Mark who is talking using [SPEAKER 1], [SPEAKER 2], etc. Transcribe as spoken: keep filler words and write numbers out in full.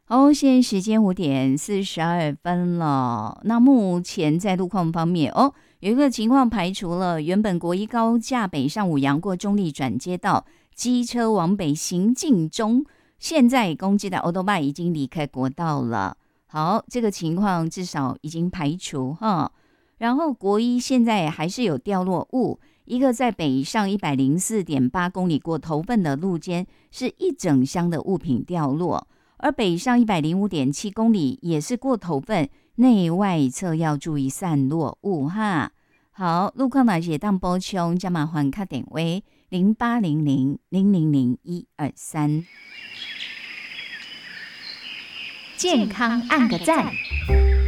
[SPEAKER 1] 好，现在时间五点四十二分了。那目前在路况方面，哦，有一个情况排除了，原本国一高架北上五杨过中立转接道，机车往北行进中，现在攻击的 Autobike 已经离开国道了。好，这个情况至少已经排除哈。然后国一现在还是有掉落物，一个在北上一百零四点八公里过头份的路肩，是一整箱的物品掉落。而北上一百零五点七公里也是过头份，内外侧要注意散落物哈。好，路况哪些当补充，加麻烦卡点位零八零零零零零一二三。
[SPEAKER 2] 健康按个赞。